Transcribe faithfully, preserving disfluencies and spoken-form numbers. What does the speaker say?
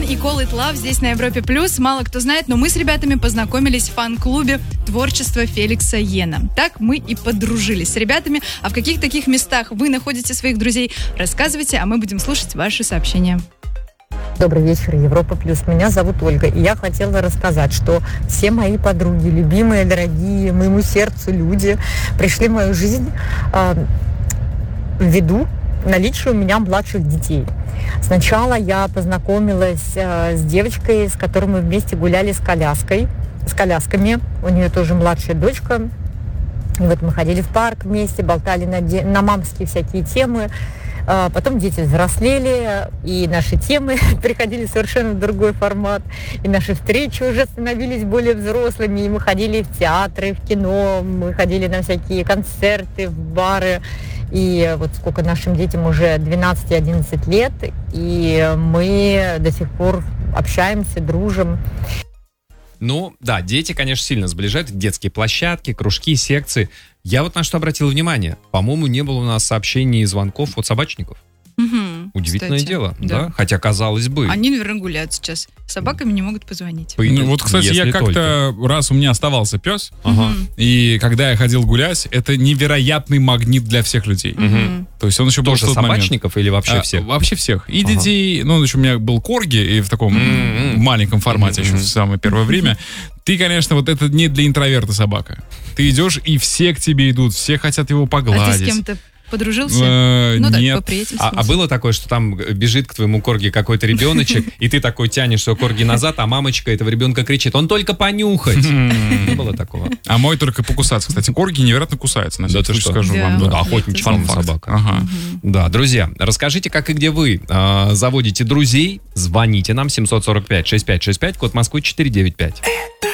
и Call It Love здесь на Европе Плюс. Мало кто знает, но мы с ребятами познакомились в фан-клубе творчества Феликса Йена. Так мы и подружились с ребятами. А в каких таких местах вы находите своих друзей? Рассказывайте, а мы будем слушать ваши сообщения. Добрый вечер, Европа Плюс. Меня зовут Ольга, и я хотела рассказать, что все мои подруги, любимые, дорогие, моему сердцу люди, пришли в мою жизнь э, ввиду наличия у меня младших детей. Сначала я познакомилась э, с девочкой, с которой мы вместе гуляли с коляской, с колясками. У нее тоже младшая дочка. И вот мы ходили в парк вместе, болтали на, де- на мамские всякие темы. Потом дети взрослели, и наши темы переходили совершенно в другой формат. И наши встречи уже становились более взрослыми. И мы ходили в театры, в кино, мы ходили на всякие концерты, в бары. И вот сколько нашим детям уже двенадцать-одиннадцать лет, и мы до сих пор общаемся, дружим. Ну, да, дети, конечно, сильно сближают. Детские площадки, кружки, секции. Я вот на что обратил внимание. По-моему, не было у нас сообщений и звонков от собачников. Угу, Удивительное кстати, дело, да. да? Хотя, казалось бы... Они, наверное, гуляют сейчас. С собаками не могут позвонить. По- Ну, вот, кстати, если я как-то, только. раз у меня оставался пес, Ага. и когда я ходил гулять, это невероятный магнит для всех людей. Мгм. То есть он еще был Тоже в тот момент. собачников или вообще А, всех? Вообще всех. И Ага. детей, ну, еще у меня был корги, и в таком М-м. маленьком формате еще Мгм. в самое первое время. Ты, конечно, вот это не для интроверта собака. Ты идешь, и все к тебе идут, все хотят его А погладить. ты с кем-то подружился? Э, Ну так, нет. А, по-приятельски. а было такое, что там бежит к твоему корги какой-то ребеночек, и ты такой тянешь своего корги назад, а мамочка этого ребенка кричит: он только понюхать. Не было такого. А мой только покусаться. Кстати, корги невероятно кусаются, на Да всякий ты случай что? скажу Да. вам. Ну, Да. Охотничья Фан факт. собака. Ага. Да, друзья, расскажите, как и где вы э, заводите друзей. Звоните нам семь четыре пять шесть пять шесть пять, код Москвы четыре девять пять.